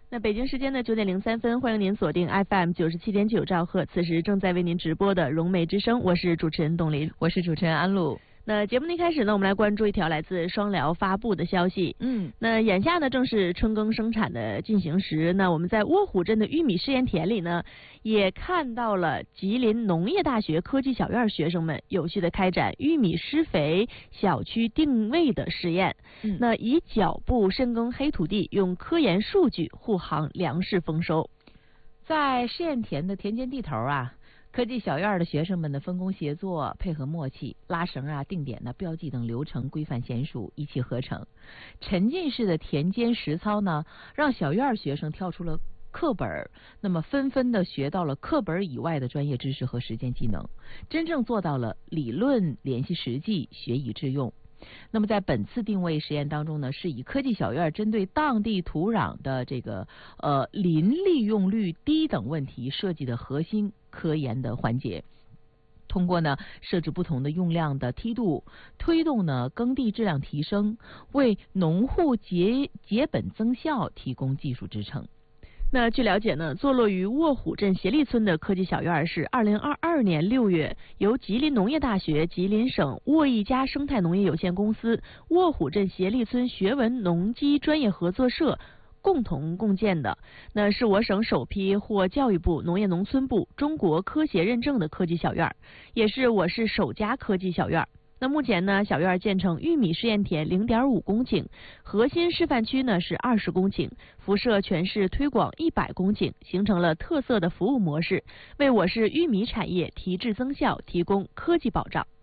那北京时间的9:03，欢迎您锁定 FM 97.9兆赫，此时正在为您直播的融媒之声，我是主持人董琳， 我是主持人安陆。 那节目的一开始呢，我们来关注一条来自双辽发布的消息。那眼下呢正是春耕生产的进行时，那我们在窝虎镇的玉米试验田里呢，也看到了吉林农业大学科技小院学生们有序的开展玉米施肥小区定位的实验。那以脚步深耕黑土地，用科研数据护航粮食丰收。 在试验田的田间地头啊，科技小院的学生们的分工协作、配合默契、拉绳啊、定点的标记等流程规范娴熟，一气呵成。沉浸式的田间实操呢，让小院学生跳出了课本，那么纷纷的学到了课本以外的专业知识和实践技能，真正做到了理论联系实际，学以致用。那么在本次定位实验当中呢，是以科技小院针对当地土壤的这个磷利用率低等问题设计的核心科研的环节。通过呢设置不同的用量的梯度，推动呢耕地质量提升，为农户节本增效提供技术支撑。 那据了解呢，坐落于卧虎镇协力村的科技小院是2022年6月由吉林农业大学、吉林省沃益家生态农业有限公司、卧虎镇协力村学文农机专业合作社共同共建的。那是我省首批获教育部、农业农村部中国科协认证的科技小院，也是我市首家科技小院。那目前呢，小院建成玉米试验田0.5公顷，核心示范区呢是20公顷，辐射全市推广100公顷，形成了特色的服务模式，为我市玉米产业提质增效提供科技保障。